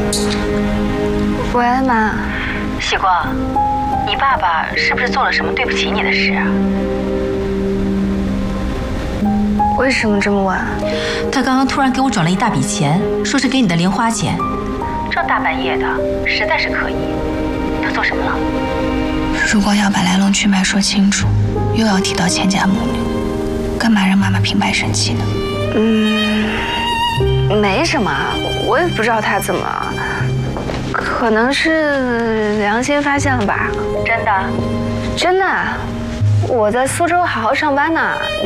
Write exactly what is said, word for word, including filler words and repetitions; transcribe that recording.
喂，妈。 喜光，你爸爸是不是做了什么对不起你的事啊？ 为什么这么问？ 他刚刚突然给我转了一大笔钱，说是给你的零花钱。这大半夜的，实在是可疑。他做什么了？ 如果要把来龙去脉说清楚，又要提到亲家母女，干嘛让妈妈平白生气呢？嗯，没什么，我也不知道他怎么了，可能是良心发现了吧。 真的？ 真的，我在苏州好好上班呢。